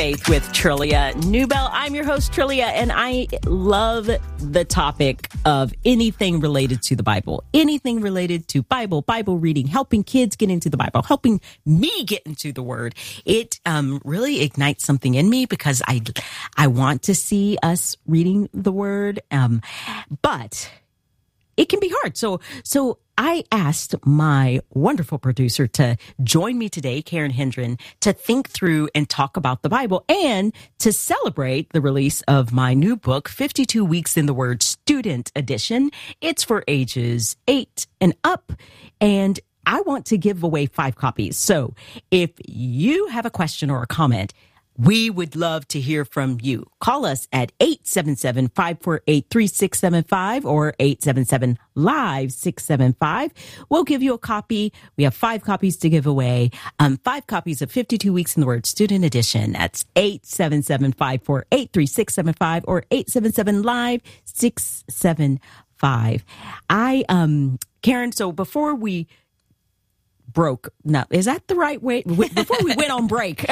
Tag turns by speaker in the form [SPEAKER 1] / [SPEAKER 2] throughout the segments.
[SPEAKER 1] Faith with Trillia Newbell. I'm your host, Trillia, and I love the topic of anything related to the Bible. Anything related to Bible reading, helping kids get into the Bible, helping me get into the Word. It really ignites something in me because I want to see us reading the Word, but it can be hard. So I asked my wonderful producer to join me today, Karen Hendren, to think through and talk about the Bible and to celebrate the release of my new book, 52 Weeks in the Word Student Edition. It's for ages 8 and up, and I want to give away 5 copies. So if you have a question or a comment, we would love to hear from you. Call us at 877-548-3675 or 877-LIVE-675. We'll give you a copy. We have 5 copies to give away. 5 copies of 52 Weeks in the Word Student Edition. That's 877-548-3675 or 877-LIVE-675. Karen, so before we broke, no, is that the right way? Before we went on break,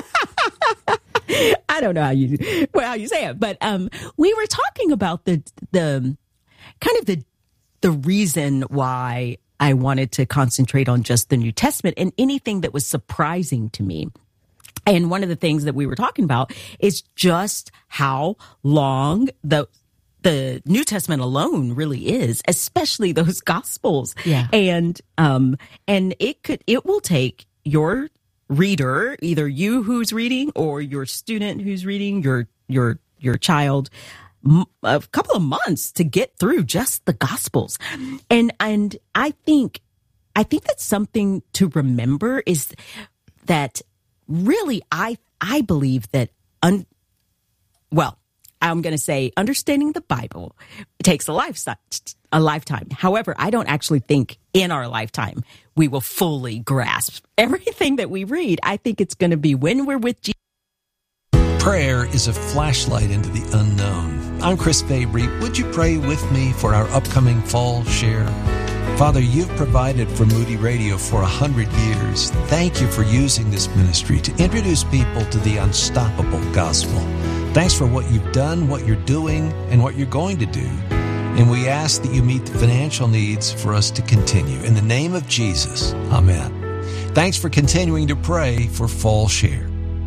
[SPEAKER 1] I don't know how you say it, but we were talking about the reason why I wanted to concentrate on just the New Testament and anything that was surprising to me. And one of the things that we were talking about is just how long the New Testament alone really is, especially those Gospels. Yeah. And it will take your reader, either you who's reading or your student who's reading, your child, a couple of months to get through just the Gospels. And I think that's something to remember, is that really I believe that I'm going to say understanding the Bible takes a lifetime. However, I don't actually think in our lifetime we will fully grasp everything that we read. I think it's going to be when we're with Jesus.
[SPEAKER 2] Prayer is a flashlight into the unknown. I'm Chris Fabry. Would you pray with me for our upcoming fall share? Father, you've provided for Moody Radio for 100 years. Thank you for using this ministry to introduce people to the unstoppable gospel. Thanks for what you've done, what you're doing, and what you're going to do. And we ask that you meet the financial needs for us to continue. In the name of Jesus, amen. Thanks for continuing to pray for Fall Share.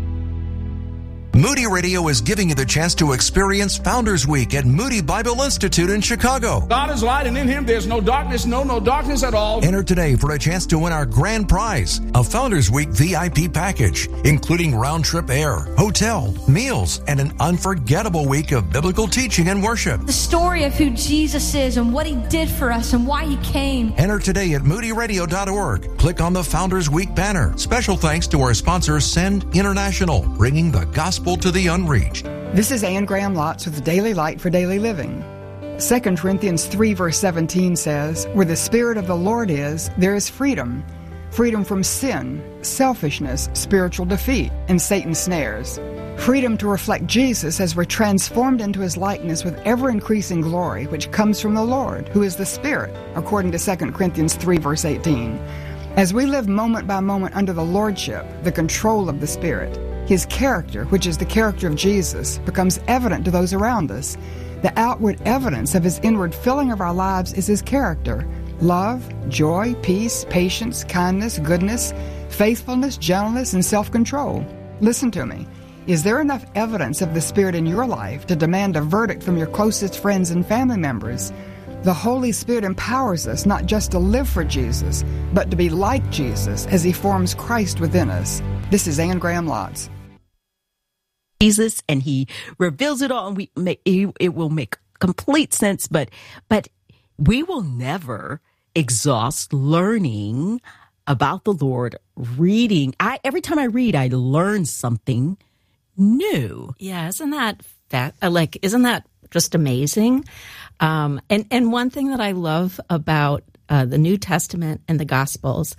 [SPEAKER 3] Moody Radio is giving you the chance to experience Founders Week at Moody Bible Institute in Chicago.
[SPEAKER 4] God is light, and in Him there's no darkness, no darkness at all.
[SPEAKER 3] Enter today for a chance to win our grand prize, a Founders Week VIP package, including round-trip air, hotel, meals, and an unforgettable week of biblical teaching and worship.
[SPEAKER 5] The story of who Jesus is and what He did for us and why He came.
[SPEAKER 3] Enter today at moodyradio.org. Click on the Founders Week banner. Special thanks to our sponsor, Send International, bringing the gospel to the unreached.
[SPEAKER 6] This is Anne Graham Lotz with the Daily Light for Daily Living. 2 Corinthians 3 verse 17 says, "Where the Spirit of the Lord is, there is freedom. Freedom from sin, selfishness, spiritual defeat, and Satan's snares. Freedom to reflect Jesus as we're transformed into His likeness with ever-increasing glory, which comes from the Lord, who is the Spirit," according to 2 Corinthians 3 verse 18. As we live moment by moment under the lordship, the control of the Spirit, His character, which is the character of Jesus, becomes evident to those around us. The outward evidence of His inward filling of our lives is His character: love, joy, peace, patience, kindness, goodness, faithfulness, gentleness, and self-control. Listen to me. Is there enough evidence of the Spirit in your life to demand a verdict from your closest friends and family members? The Holy Spirit empowers us not just to live for Jesus, but to be like Jesus as He forms Christ within us. This is Anne Graham Lotz.
[SPEAKER 1] Jesus, and He reveals it all, and it will make complete sense, but we will never exhaust learning about the Lord. Reading, every time I read, I learn something new.
[SPEAKER 7] Yeah, isn't that just amazing? And one thing that I love about the New Testament and the Gospels,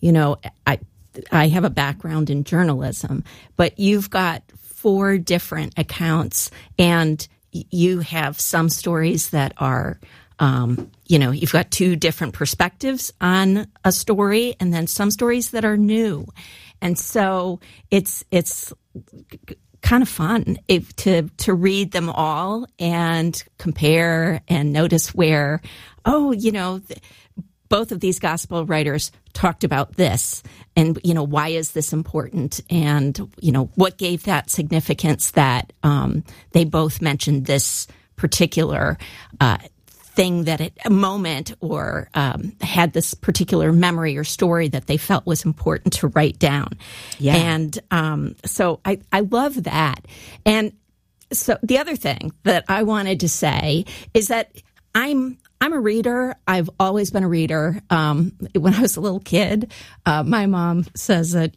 [SPEAKER 7] I have a background in journalism, but you've got 4 different accounts, and you have some stories that are, you've got 2 different perspectives on a story, and then some stories that are new. And so it's kind of fun to read them all and compare and notice where, both of these gospel writers talked about this, and, why is this important? And, what gave that significance that they both mentioned this particular thing a moment or had this particular memory or story that they felt was important to write down.
[SPEAKER 1] Yeah.
[SPEAKER 7] And so I love that. And so the other thing that I wanted to say is that I'm a reader. I've always been a reader. When I was a little kid, my mom says that,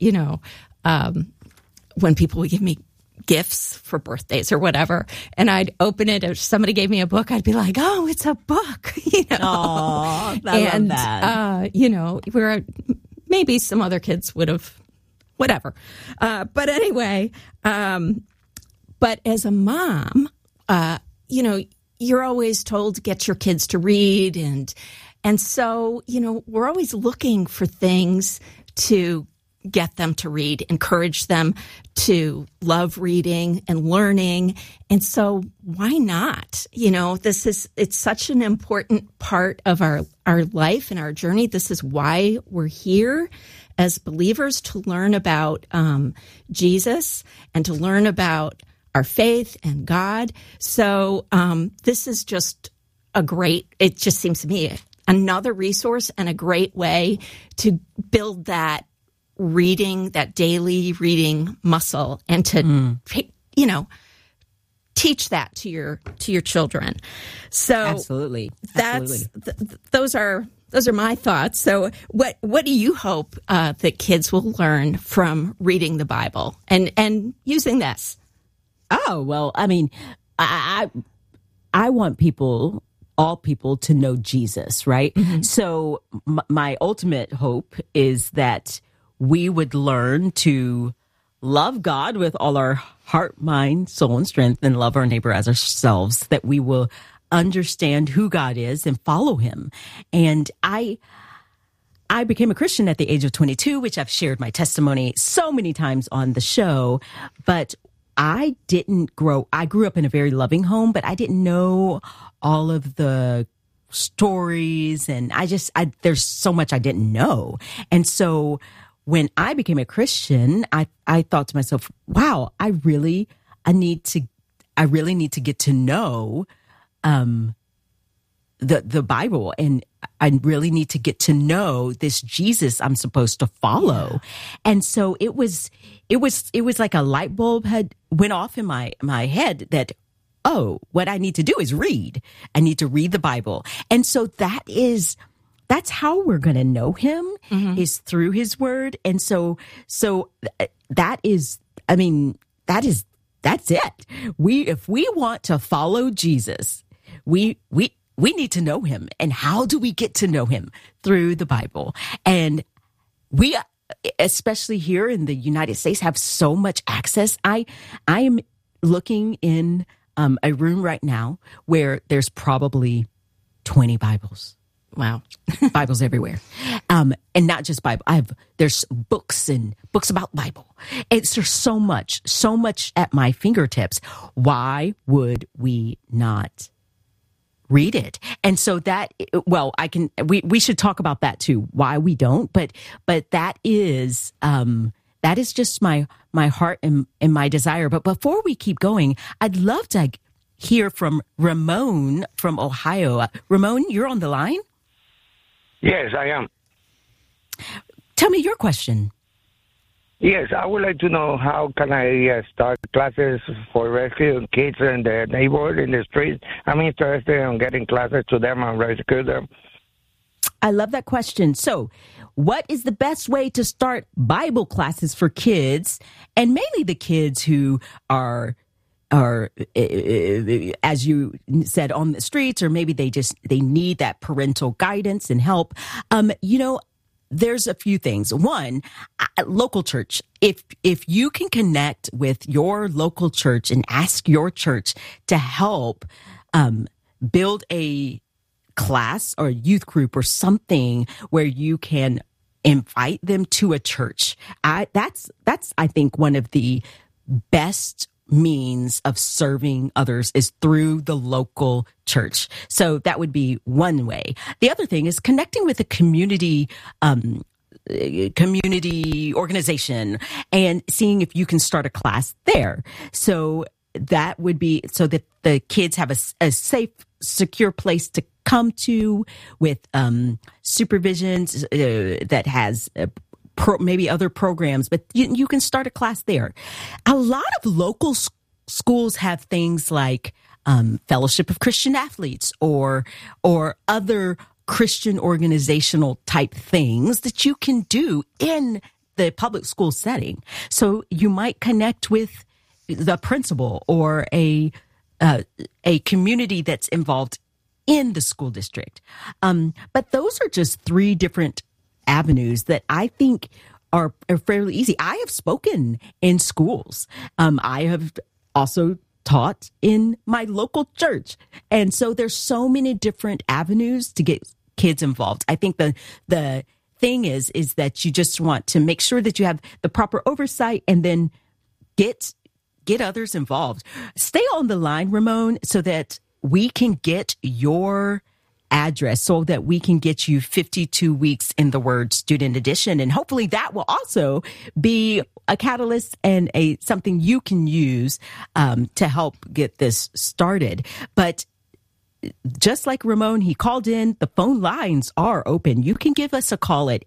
[SPEAKER 7] when people would give me gifts for birthdays or whatever, and I'd open it, if somebody gave me a book, I'd be like, oh, it's a book,
[SPEAKER 1] Aww, I love that.
[SPEAKER 7] Where maybe some other kids would have, whatever. But anyway, but as a mom, you're always told to get your kids to read. And so, we're always looking for things to get them to read, encourage them to love reading and learning. And so why not? It's such an important part of our life and our journey. This is why we're here as believers, to learn about Jesus and to learn about our faith and God. So this is just it just seems to me another resource and a great way to build that daily reading muscle, and to, teach that to your children. So
[SPEAKER 1] absolutely.
[SPEAKER 7] Those are my thoughts. So what do you hope that kids will learn from reading the Bible and using this?
[SPEAKER 1] Oh, well, I mean, I want all people to know Jesus, right? Mm-hmm. So my ultimate hope is that we would learn to love God with all our heart, mind, soul, and strength, and love our neighbor as ourselves, that we will understand who God is and follow him. And I became a Christian at the age of 22, which I've shared my testimony so many times on the show, but I grew up in a very loving home, but I didn't know all of the stories, and there's so much I didn't know. And so when I became a Christian, I thought to myself, wow, I really need to get to know the Bible, and I really need to get to know this Jesus I'm supposed to follow. Yeah. And so it was like a light bulb had went off in my head that, oh, what I need to do is read. I need to read the Bible. And so that's how we're going to know him, mm-hmm. is through his word. And so that's it. If we want to follow Jesus, we need to know him. And how do we get to know him? Through the Bible. And we, especially here in the United States, have so much access. I am looking in a room right now where there's probably 20 Bibles.
[SPEAKER 7] Wow.
[SPEAKER 1] Bibles everywhere. And not just Bible. There's books and books about Bible. There's so much at my fingertips. Why would we not read it? And so we should talk about that too, why we don't, but that is just my heart and my desire. But before we keep going, I'd love to hear from Ramon from Ohio. Ramon, you're on the line?
[SPEAKER 8] Yes, I am.
[SPEAKER 1] Tell me your question.
[SPEAKER 8] Yes, I would like to know how can I start classes for rescuing kids in the neighborhood, in the street. I'm interested in getting classes to them and rescue them.
[SPEAKER 1] I love that question. So, what is the best way to start Bible classes for kids, and mainly the kids who are, as you said, on the streets, or maybe they need that parental guidance and help? There's a few things. One, local church. If you can connect with your local church and ask your church to help build a class or a youth group or something where you can invite them to a church, that's I think one of the best means of serving others is through the local church. So that would be one way. The other thing is connecting with a community organization and seeing if you can start a class there. So that would be so that the kids have a safe, secure place to come to with supervisions that has maybe other programs, but you can start a class there. A lot of local schools have things like Fellowship of Christian Athletes or other Christian organizational type things that you can do in the public school setting. So you might connect with the principal or a community that's involved in the school district. But those are just 3 different avenues that I think are fairly easy. I have spoken in schools. I have also taught in my local church. And so there's so many different avenues to get kids involved. I think the thing is that you just want to make sure that you have the proper oversight and then get others involved. Stay on the line, Ramon, so that we can get your address, so that we can get you 52 weeks in the Word Student Edition. And hopefully that will also be a catalyst and something you can use to help get this started. But just like Ramon, he called in, the phone lines are open. You can give us a call at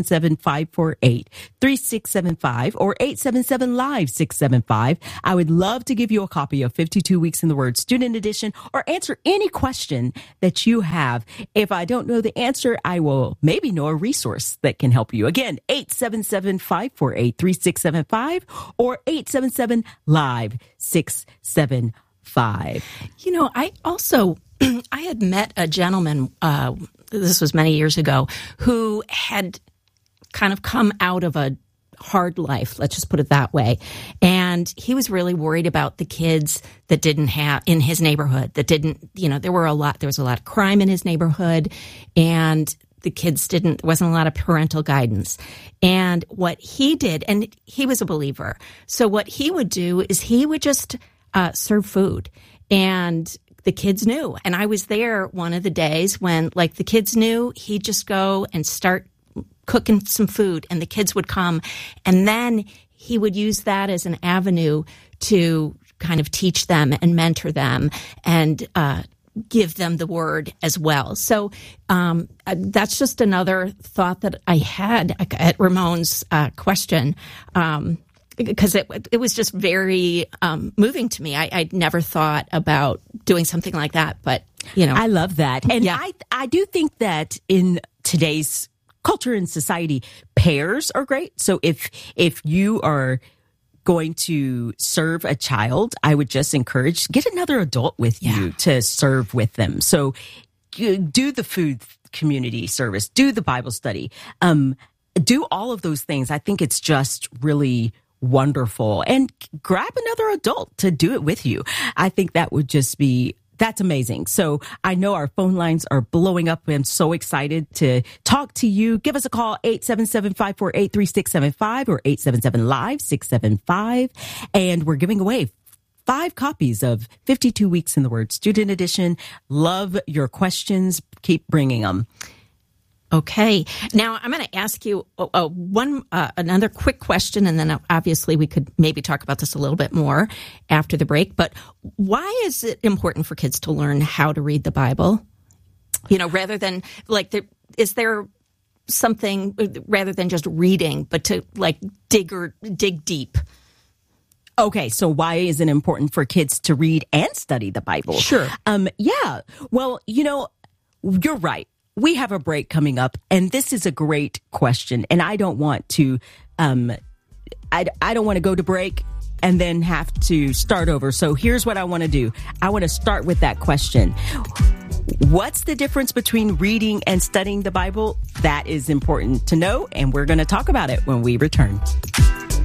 [SPEAKER 1] 877-548-3675 or 877-LIVE-675. I would love to give you a copy of 52 Weeks in the Word Student Edition or answer any question that you have. If I don't know the answer, I will maybe know a resource that can help you. Again, 877-548-3675 or 877-LIVE-675.
[SPEAKER 7] You know, I had met a gentleman, this was many years ago, who had kind of come out of a hard life, let's just put it that way. And he was really worried about the kids that didn't have, in his neighborhood, that didn't, there was a lot of crime in his neighborhood, and the kids wasn't a lot of parental guidance. And what he did, and he was a believer, so what he would do is he would just serve food, and the kids knew. And I was there one of the days when, the kids knew, he'd just go and start cooking some food, and the kids would come. And then he would use that as an avenue to kind of teach them and mentor them and give them the word as well. So that's just another thought that I had at Ramon's question. Because it was just very moving to me. I'd never thought about doing something like that, but
[SPEAKER 1] I love that, and yeah. I do think that in today's culture and society, pairs are great. So if you are going to serve a child, I would just encourage get another adult with you to serve with them. So do the food community service, do the Bible study, do all of those things. I think it's just really wonderful, and grab another adult to do it with you. I think that would just that's amazing. So I know our phone lines are blowing up. I'm so excited to talk to you. Give us a call, 877-548-3675 or 877-LIVE-675. And we're giving away 5 copies of 52 Weeks in the Word Student Edition. Love your questions. Keep bringing them.
[SPEAKER 7] Okay. Now I'm going to ask you another quick question, and then obviously we could maybe talk about this a little bit more after the break. But why is it important for kids to learn how to read the Bible? Rather than is there something rather than just reading, but to dig deep?
[SPEAKER 1] Okay, so why is it important for kids to read and study the Bible?
[SPEAKER 7] Sure.
[SPEAKER 1] Yeah. Well, you're right. We have a break coming up, and this is a great question. And I don't want to, I don't want to go to break and then have to start over. So here's what I want to do. I want to start with that question. What's the difference between reading and studying the Bible? That is important to know, and we're going to talk about it when we return.